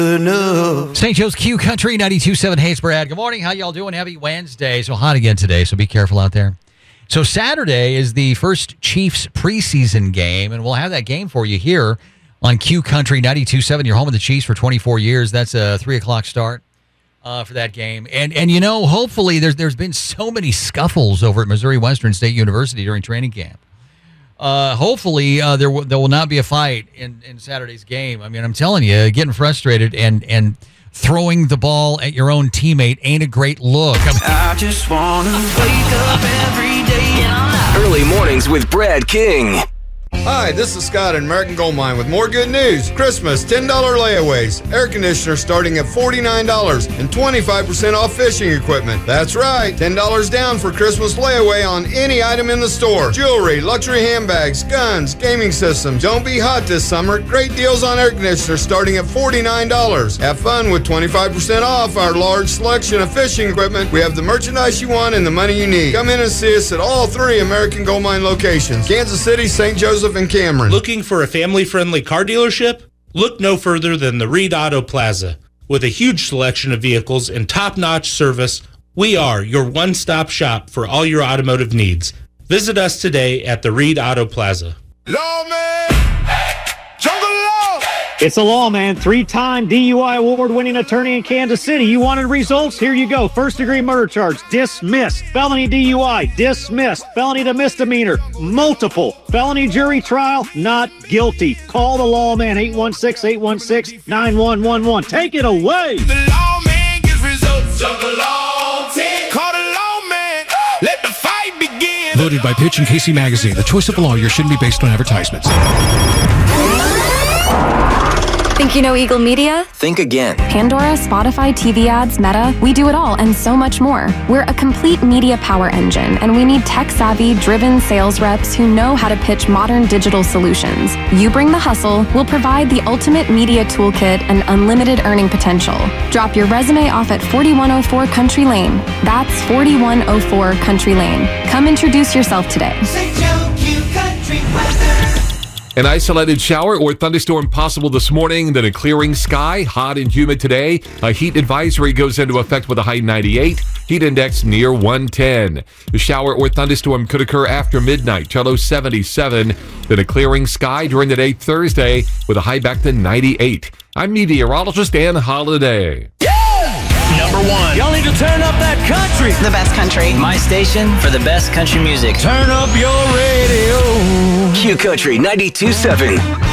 St. Joe's Q Country 92.7. Hey, it's Brad. Good morning. How y'all doing? Happy Wednesday. So hot again today, so be careful out there. So Saturday is the first Chiefs preseason game, and we'll have that game for you here on Q Country 92.7. You're home of the Chiefs for 24 years. That's a 3 o'clock start for that game. And you know, hopefully there's been so many scuffles over at Missouri Western State University during training camp. Hopefully there will not be a fight in Saturday's game. I mean, I'm telling you, getting frustrated and throwing the ball at your own teammate ain't a great look. I just want to wake up every day. Early mornings with Brad King. Hi, this is Scott at American Gold Mine with more good news. Christmas, $10 layaways. Air conditioner starting at $49 and 25% off fishing equipment. That's right, $10 down for Christmas layaway on any item in the store. Jewelry, luxury handbags, guns, gaming systems. Don't be hot this summer. Great deals on air conditioners starting at $49. Have fun with 25% off our large selection of fishing equipment. We have the merchandise you want and the money you need. Come in and see us at all 3 American Gold Mine locations. Kansas City, St. Joseph, and Cameron. Looking for a family-friendly car dealership? Look no further than the Reed Auto Plaza. With a huge selection of vehicles and top-notch service, we are your one-stop shop for all your automotive needs. Visit us today at the Reed Auto Plaza. Lawman! Jungle Law! It's a lawman, 3-time DUI award-winning attorney in Kansas City. You wanted results? Here you go. First-degree murder charge, dismissed. Felony DUI, dismissed. Felony to misdemeanor, multiple. Felony jury trial, not guilty. Call the lawman, 816-816-9111. Take it away. The lawman gets results. Jungle Law 10. Call the lawman. Let the fight begin. Voted by Pitch and Casey Magazine. The choice of a lawyer shouldn't be based on advertisements. Think you know Eagle Media? Think again. Pandora, Spotify, TV ads, Meta, we do it all and so much more. We're a complete media power engine, and we need tech-savvy, driven sales reps who know how to pitch modern digital solutions. You bring the hustle, we'll provide the ultimate media toolkit and unlimited earning potential. Drop your resume off at 4104 Country Lane. That's 4104 Country Lane. Come introduce yourself today. St. Joe Q Country weather. An isolated shower or thunderstorm possible this morning, then a clearing sky, hot and humid today. A heat advisory goes into effect with a high 98, heat index near 110. The shower or thunderstorm could occur after midnight, till 77. Then a clearing sky during the day Thursday with a high back to 98. I'm meteorologist Dan Holiday. Number 1. Y'all need to turn up that country. The best country. My station for the best country music. Turn up your radio. Q Country 92.7.